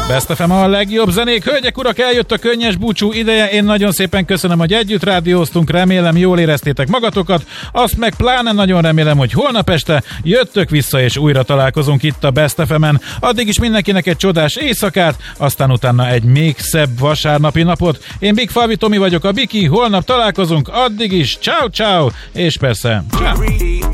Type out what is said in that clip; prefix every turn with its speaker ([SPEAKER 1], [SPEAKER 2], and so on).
[SPEAKER 1] Best FM a legjobb zenék. Hölgyek, urak, eljött a könnyes búcsú ideje. Én nagyon szépen köszönöm, hogy együtt rádióztunk. Remélem, jól éreztétek magatokat. Azt meg pláne nagyon remélem, hogy holnap este jöttök vissza, és újra találkozunk itt a Best FM-en. Addig is mindenkinek egy csodás éjszakát, aztán utána egy még szebb vasárnapi napot. Én Big Favi Tomi vagyok, a Biki. Holnap találkozunk. Addig is ciao ciao, és persze ciao.